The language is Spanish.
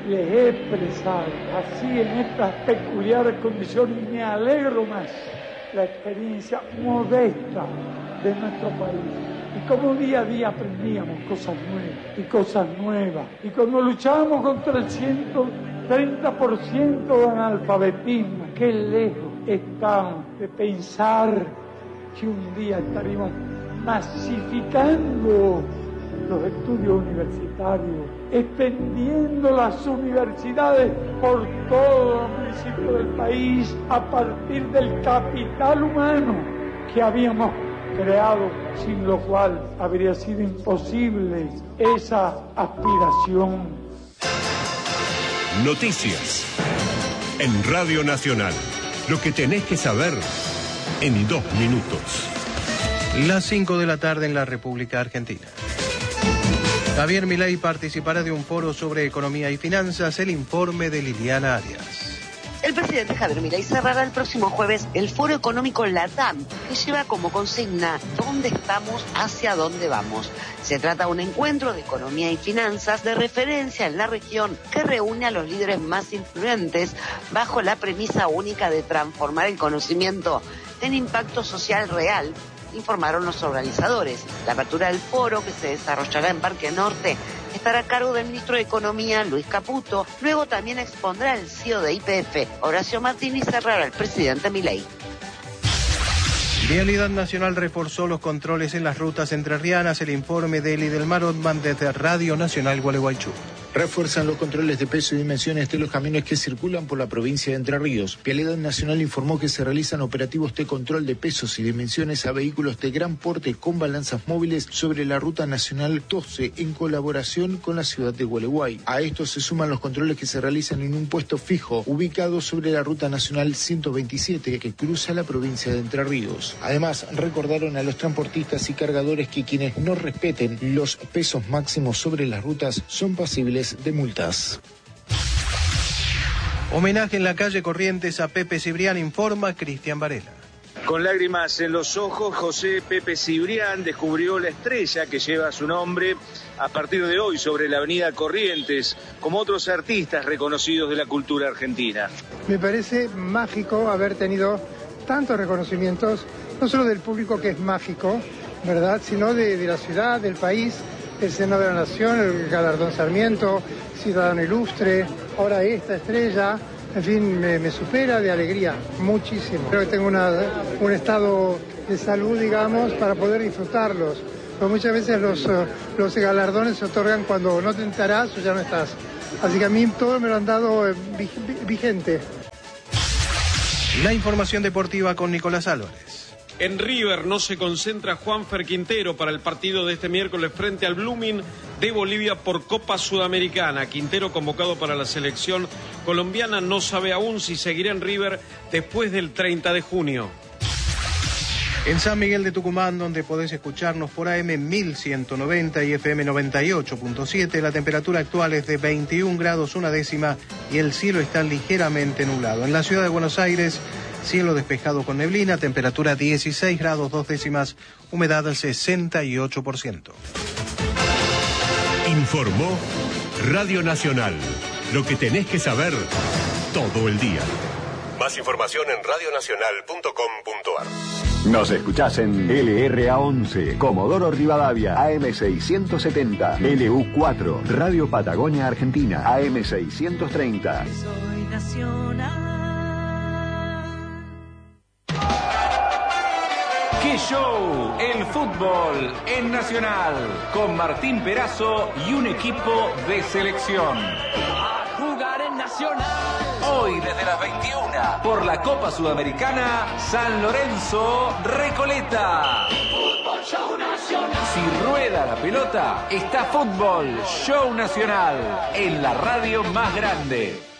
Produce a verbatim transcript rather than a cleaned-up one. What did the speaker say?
les he expresado, así en estas peculiares condiciones, me alegro más la experiencia modesta de nuestro país. Y como día a día aprendíamos cosas nuevas y cosas nuevas. Y cuando luchábamos contra el ciento treinta por ciento de analfabetismo, qué lejos estamos de pensar que un día estaríamos masificando los estudios universitarios, extendiendo las universidades por todos los municipios del país a partir del capital humano que habíamos creado, sin lo cual habría sido imposible esa aspiración. Noticias en Radio Nacional. Lo que tenés que saber en dos minutos. Las cinco de la tarde en la República Argentina. Javier Milei participará de un foro sobre economía y finanzas. El informe de Liliana Arias. El presidente Javier Milei cerrará el próximo jueves el Foro Económico LATAM, que lleva como consigna ¿dónde estamos? ¿Hacia dónde vamos? Se trata de un encuentro de economía y finanzas de referencia en la región que reúne a los líderes más influyentes bajo la premisa única de transformar el conocimiento en impacto social real, informaron los organizadores. La apertura del foro, que se desarrollará en Parque Norte, estará a cargo del ministro de Economía, Luis Caputo. Luego también expondrá el C E O de Y P F, Horacio Martín, y cerrará el presidente Milei. Vialidad Nacional reforzó los controles en las rutas entrerrianas. El informe de Eli del Mar Otman desde Radio Nacional Gualeguaychú. Refuerzan los controles de peso y dimensiones de los camiones que circulan por la provincia de Entre Ríos. Vialidad Nacional informó que se realizan operativos de control de pesos y dimensiones a vehículos de gran porte con balanzas móviles sobre la ruta nacional doce en colaboración con la ciudad de Gualeguay. A esto se suman los controles que se realizan en un puesto fijo ubicado sobre la ruta nacional ciento veintisiete que cruza la provincia de Entre Ríos. Además, recordaron a los transportistas y cargadores que quienes no respeten los pesos máximos sobre las rutas son pasibles de multas. Homenaje en la calle Corrientes a Pepe Cibrián, informa Cristian Varela. Con lágrimas en los ojos, José Pepe Cibrián descubrió la estrella que lleva su nombre a partir de hoy sobre la avenida Corrientes, como otros artistas reconocidos de la cultura argentina. Me parece mágico haber tenido tantos reconocimientos, no solo del público, que es mágico, ¿verdad?, sino de, de la ciudad, del país. El Senado de la Nación, el Galardón Sarmiento, Ciudadano Ilustre, ahora esta estrella, en fin, me, me supera de alegría, muchísimo. Creo que tengo una, un estado de salud, digamos, para poder disfrutarlos. Porque muchas veces los, los galardones se otorgan cuando no te enterás o ya no estás. Así que a mí todo me lo han dado vigente. La información deportiva con Nicolás Álvarez. En River no se concentra Juanfer Quintero para el partido de este miércoles frente al Blooming de Bolivia por Copa Sudamericana. Quintero, convocado para la selección colombiana, no sabe aún si seguirá en River después del treinta de junio. En San Miguel de Tucumán, donde podés escucharnos por A M mil ciento noventa y F M noventa y ocho punto siete, la temperatura actual es de veintiún grados una décima y el cielo está ligeramente nublado. En la ciudad de Buenos Aires, cielo despejado con neblina, temperatura dieciséis grados dos décimas, humedad al sesenta y ocho por ciento. Informó Radio Nacional. Lo que tenés que saber todo el día. Más información en radio nacional punto com punto a r. Nos escuchás en L R A once, Comodoro Rivadavia, A M seiscientos setenta, L U cuatro, Radio Patagonia Argentina, A M seiscientos treinta. Soy nacional. ¡Qué show! El fútbol en Nacional, con Martín Perazo y un equipo de selección. A jugar en Nacional. Hoy desde las veintiuna, por la Copa Sudamericana, San Lorenzo Recoleta. Fútbol Show Nacional. Si rueda la pelota, está Fútbol Show Nacional, en la radio más grande.